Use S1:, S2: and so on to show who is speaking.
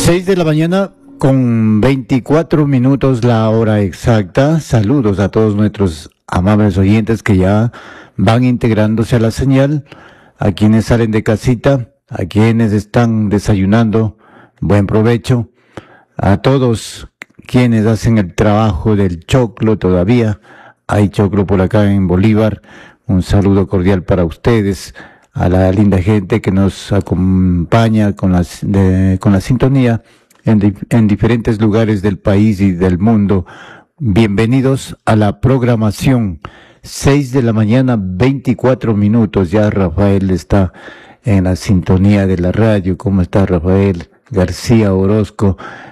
S1: 6 de la mañana con 24 minutos, la hora exacta. Saludos a todos nuestros amables oyentes que ya van integrándose a la señal, a quienes salen de casita, a quienes están desayunando, buen provecho, a todos quienes hacen el trabajo del choclo todavía. Hay choclo por acá en Bolívar. Un saludo cordial para ustedes, a la linda gente que nos acompaña con la sintonía en diferentes lugares del país y del mundo. Bienvenidos a la programación. 6 de la mañana, 24 minutos. Ya Rafael está en la sintonía de la radio. ¿Cómo está Rafael García Orozco?